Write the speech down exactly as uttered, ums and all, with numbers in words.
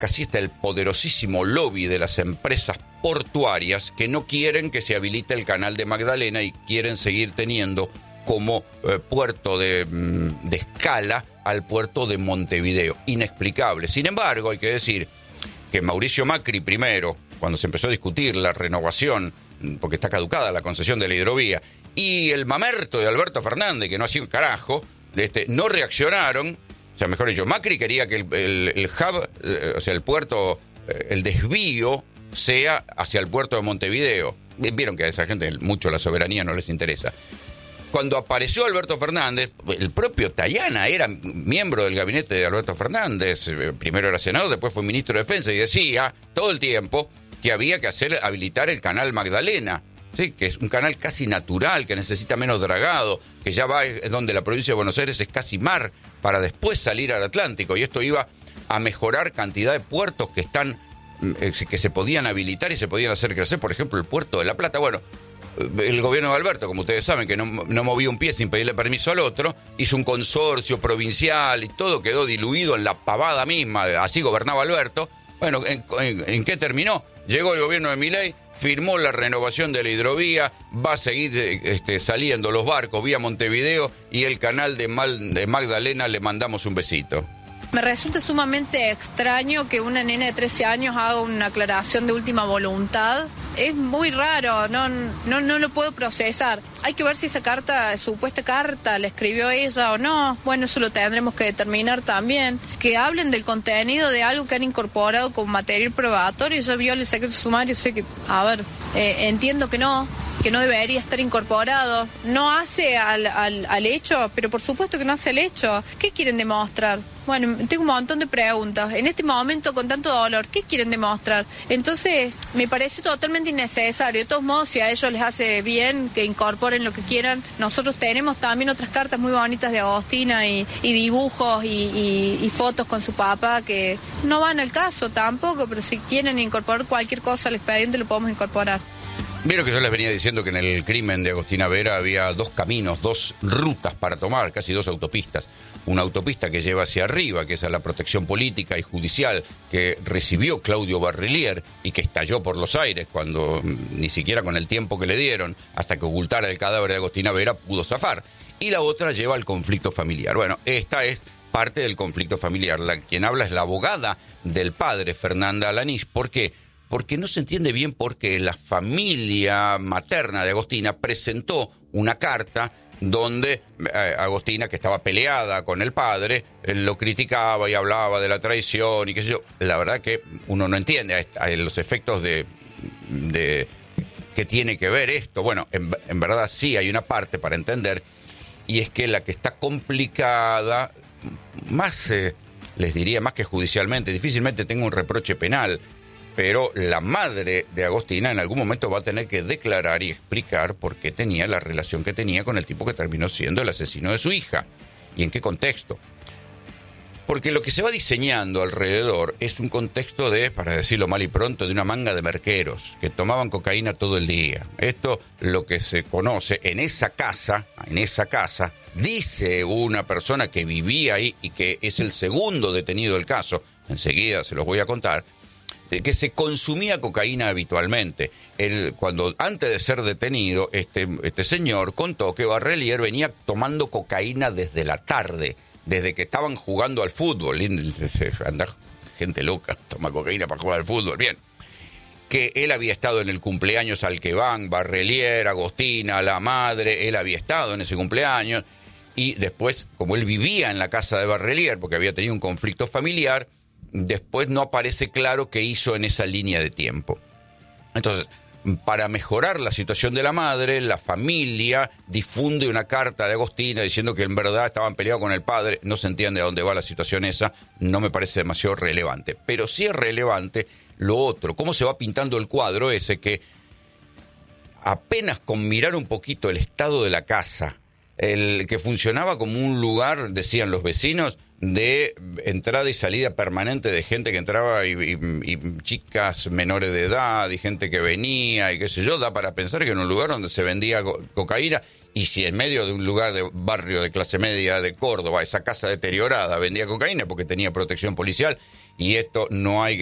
casi está el poderosísimo lobby de las empresas portuarias que no quieren que se habilite el canal de Magdalena y quieren seguir teniendo como eh, puerto de, de escala al puerto de Montevideo. Inexplicable. Sin embargo, hay que decir que Mauricio Macri primero, cuando se empezó a discutir la renovación, porque está caducada la concesión de la hidrovía, y el mamerto de Alberto Fernández, que no hacía un carajo, este, no reaccionaron. O sea, mejor dicho, Macri quería que el, el, el hub, eh, o sea, el puerto, eh, el desvío sea hacia el puerto de Montevideo. Vieron que a esa gente mucho la soberanía no les interesa. Cuando apareció Alberto Fernández, el propio Tayana era miembro del gabinete de Alberto Fernández, primero era senador, después fue ministro de Defensa, y decía todo el tiempo que había que hacer habilitar el canal Magdalena, ¿sí? Que es un canal casi natural, que necesita menos dragado, que ya va, es donde la provincia de Buenos Aires es casi mar, para después salir al Atlántico, y esto iba a mejorar cantidad de puertos que están, que se podían habilitar y se podían hacer crecer, por ejemplo, el puerto de La Plata. Bueno, el gobierno de Alberto, como ustedes saben, que no, no movía un pie sin pedirle permiso al otro, hizo un consorcio provincial y todo quedó diluido en la pavada misma, así gobernaba Alberto. Bueno, ¿en, en, en qué terminó? Llegó el gobierno de Milei, firmó la renovación de la hidrovía, va a seguir este, saliendo los barcos vía Montevideo, y el canal de, Mal, de Magdalena le mandamos un besito. Me resulta sumamente extraño que una nena de trece años haga una aclaración de última voluntad. Es muy raro, no, no, no lo puedo procesar. Hay que ver si esa carta, supuesta carta, la escribió ella o no. Bueno, eso lo tendremos que determinar también. Que hablen del contenido de algo que han incorporado como material probatorio. Yo vio el secreto sumario, sé que, a ver, eh, entiendo que no, que no debería estar incorporado. No hace al, al, al hecho, pero por supuesto que no hace el hecho. ¿Qué quieren demostrar? Bueno, tengo un montón de preguntas. En este momento, con tanto dolor, ¿qué quieren demostrar? Entonces, me parece totalmente innecesario. De todos modos, si a ellos les hace bien que incorporen lo que quieran, nosotros tenemos también otras cartas muy bonitas de Agostina y, y dibujos y, y, y fotos con su papá que no van al caso tampoco, pero si quieren incorporar cualquier cosa al expediente, lo podemos incorporar. Vieron que yo les venía diciendo que en el crimen de Agostina Vera había dos caminos, dos rutas para tomar, casi dos autopistas. Una autopista que lleva hacia arriba, que es a la protección política y judicial que recibió Claudio Barrelier y que estalló por los aires cuando ni siquiera con el tiempo que le dieron hasta que ocultara el cadáver de Agostina Vera pudo zafar. Y la otra lleva al conflicto familiar. Bueno, esta es parte del conflicto familiar. La, quien habla es la abogada del padre, Fernanda Alanís. ¿Por qué? Porque no se entiende bien por qué la familia materna de Agostina presentó una carta donde eh, Agostina, que estaba peleada con el padre, eh, lo criticaba y hablaba de la traición y qué sé yo. La verdad que uno no entiende a, a los efectos de, de que tiene que ver esto. Bueno, en, en verdad sí hay una parte para entender, y es que la que está complicada, más, eh, les diría, más que judicialmente, difícilmente tenga un reproche penal, pero la madre de Agostina en algún momento va a tener que declarar y explicar por qué tenía la relación que tenía con el tipo que terminó siendo el asesino de su hija, y en qué contexto. Porque lo que se va diseñando alrededor es un contexto de, para decirlo mal y pronto, de una manga de merqueros que tomaban cocaína todo el día. Esto, lo que se conoce en esa casa, en esa casa, dice una persona que vivía ahí y que es el segundo detenido del caso, enseguida se los voy a contar, que se consumía cocaína habitualmente. Él, cuando antes de ser detenido, este, este señor contó que Barrelier venía tomando cocaína desde la tarde, desde que estaban jugando al fútbol. Anda gente loca, toma cocaína para jugar al fútbol. Bien. Que él había estado en el cumpleaños al que van, Barrelier, Agostina, la madre, él había estado en ese cumpleaños, y después, como él vivía en la casa de Barrelier, porque había tenido un conflicto familiar, después no aparece claro qué hizo en esa línea de tiempo. Entonces, para mejorar la situación de la madre, la familia difunde una carta de Agostina diciendo que en verdad estaban peleados con el padre. No se entiende a dónde va la situación esa, no me parece demasiado relevante. Pero sí es relevante lo otro, cómo se va pintando el cuadro ese que apenas con mirar un poquito el estado de la casa, el que funcionaba como un lugar, decían los vecinos, de entrada y salida permanente de gente que entraba y, y, y chicas menores de edad y gente que venía y qué sé yo, da para pensar que en un lugar donde se vendía co- cocaína, y si en medio de un lugar de barrio de clase media de Córdoba, esa casa deteriorada vendía cocaína porque tenía protección policial, y esto no hay